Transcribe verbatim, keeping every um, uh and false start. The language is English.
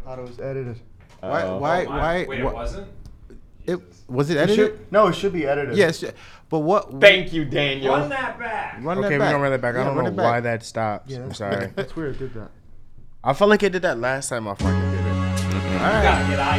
thought it was edited. Why? Uh, Why? Oh, my- why? Wait, why it wasn't? it was it It edited? should, no, it should be edited. Yes, but what? Thank you, Daniel. Run that back. Run Okay, that we're back. gonna run that back. I Yeah, don't run know it back. why that stopped. Yeah, I'm that's, sorry. That's weird. It did that. I felt like it did that last time I fucking did it. All You right. gotta get